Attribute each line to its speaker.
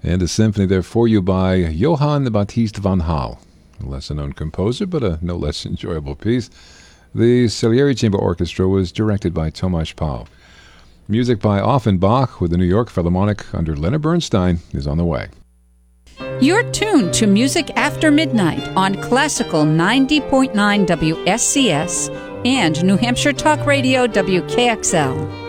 Speaker 1: And a symphony there for you by Johann Baptist van Hal, a lesser-known composer, but a no less enjoyable piece. The Salieri Chamber Orchestra was directed by Tomasz Pau. Music by Offenbach with the New York Philharmonic under Leonard Bernstein is on the way.
Speaker 2: You're tuned to Music After Midnight on Classical 90.9 WSCS and New Hampshire Talk Radio WKXL.